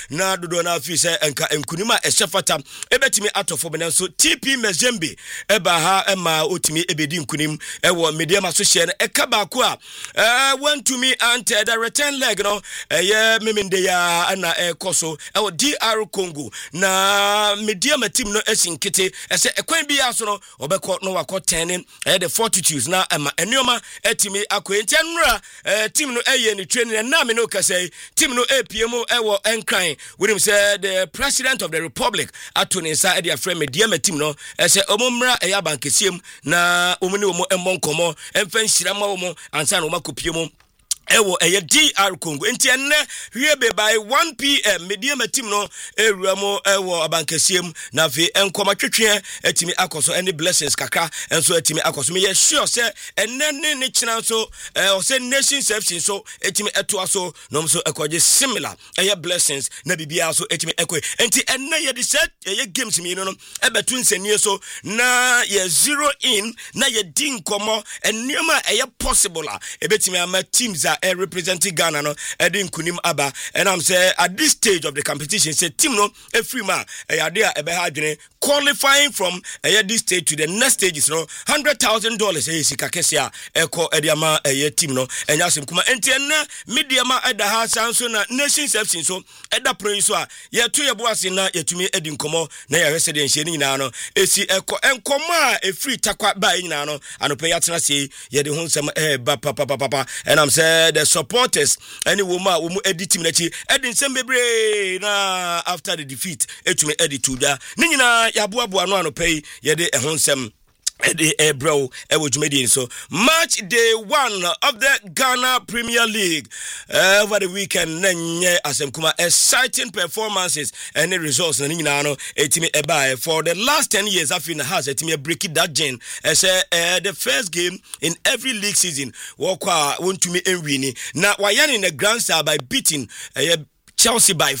na dodo na afi se enka enkunima ehefata ebetimi atofo bena so TP Mazembe eba ha ema otimi ebedi nkunim ewo medium so hye na eka baako a wantumi ante the return leg no ye memende ya na ekoso ewo DR Congo na medium team no esinkete ese ekwan bi aso no obekọ no wakọ 10 the fortitudes na ema enioma etimi akwenti anura team no eye ni training na me no kase team no APM ewo enkran with him say the president of the republic atoni inside their friend medium team no say omomra eya bankesiem na omuni omo emmonkomo emfa nhirama omo ansa na omakopiem ewo eye DR Congo enti enne wiebe by 1 PM medium team no ewuamo ewo abankesiem na fe enkoma twetwe etimi akoso any blessings kakra enso etimi akoso me ye sure say enne ne china so o say nation FC so etimi eto aso no so ekoje similar eye blessings na bibia so etimi ekwe enti enne ye de set eye games mi no ebetu nsanie so na ye 0 in na ye din komo enema eye possible a ebetimi ama teams representing Ghana no edin kunim aba and I'm say at this stage of the competition say team no every man there ebe ha dwene qualifying from this stage to the next stages no $100,000 sika kesia eko ediama team no enya sem kuma entienne media ma eda ha sanso na nations FC so eda pro so a ye to ye boase na yetumi edin komo na ye hwese de nhye ni nyina no esi eko enkomo a efree takwa ba nyina no anope yatena sei ye de ho nsem ba papa and I'm say the supporters any woman wo mu edit team na chi edin sem bebre na after the defeat etumi edit to da ni nyina yaboabo ano anope ye de ho nsem bro ewojumedi so match day 1 of the Ghana Premier League over the weekend nanye asemkuma exciting performances and the results na nyina no etimi eba for the last 10 years afina has etimi break it that gen say the first game in every league season wokwa wontumi enwini na wayane in the grand star by beating Chelsea by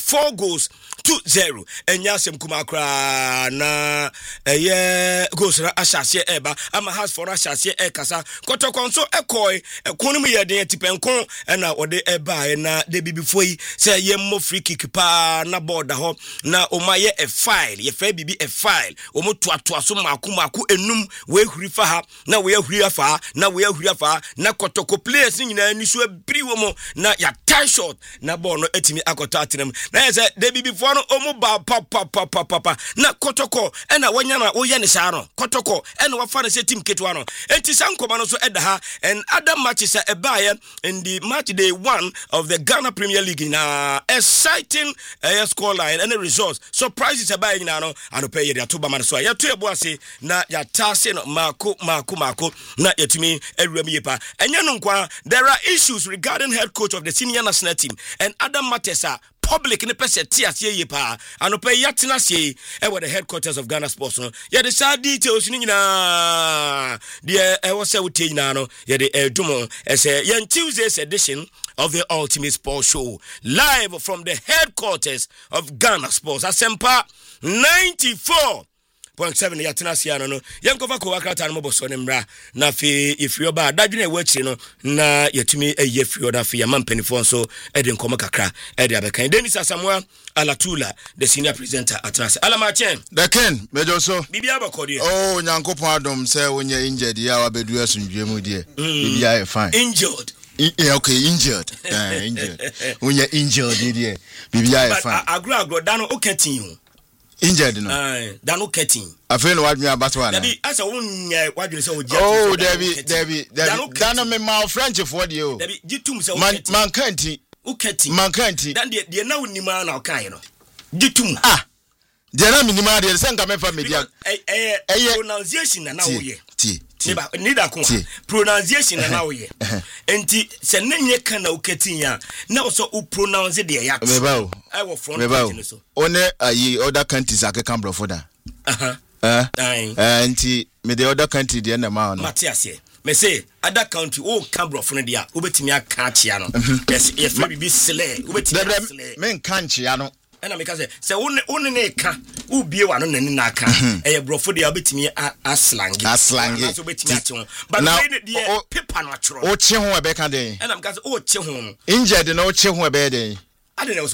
4-0 enya sem kuma kra na goals ra ashase eba ama has for ashase kasa kotokonso ekoi ekonum ye den tipenkon na ode eba na de bibifoi say ye mo free kick pa na board ho na omaye a file ye fa bibi a file omo toatoa so maku enum we huri fa ha na we huri afa na we huri afa na kotoko players nyina ni so abiri wo mo na ya tie shot na ball no etimi akotatenam na say de bibifo no omo ba papa na kotoko ena wanya na wo ye ne saa no kotoko ena wafa na se team ketwa no enti sankoma no so eda ha and other matches ebaye in the match day 1 of the Ghana Premier League na exciting score line and the results surprises ebaye na no anope ye de atoba man so ya to eboase na ya tase no mako na yetumi ewuram yepa enye no nkwa there are issues regarding head coach of the senior national team and other matters are public ne pese tias ye pa anope yatena sei the headquarters of Ghana Sports no ye the sad details ni nyina de wo se wotie nyina no ye de edumo say ye Tuesday's edition of the Ultimate Sports Show live from the headquarters of Ghana Sports Asempa 94.7 yatena siano no yenkofa ko wakrata no boso ne mra na fe ifrio ba dadwene wachi no na yetumi eyefrio da fe yampanifo so ede nkomo kakra ede abekan Dennis Asamoah Alatula the senior presenter atras alamachen the ken mejo so bibia bakodi oh nyankopon adom say onye injured ya wabedu asundwemu die bibia fine injured okay injured injured onye injured die bibia fine agro dano oketin injured no dano ketin afei no wadwe abatwa na Dabi asa wonnya wadwe se ogia oh Dabi dano me ma French for die o Dabi gitum se man kanti uketin man kanti dan de na wonima na okan no gitum de na minima de se nka mefa media pronunciation na woye Neba nida ko pronunciation na woye enti se nenye kan na uketin ya na so u pronounce de ya meba I was front page so one ayi other countries akeka brofo da enti me the other country de na ma no Matias me say other country o Cambro for dia obetimi aka achia no yes if be sele obetimi sele men kanchia no ena me ka say won ne ka ubie wa no nani na aka brofo dia obetimi aslangi so obetimi achi ho but we dey paper no achro o che ho e be ka den ena me ka say o che ho injured no o che ho e be den I don't know.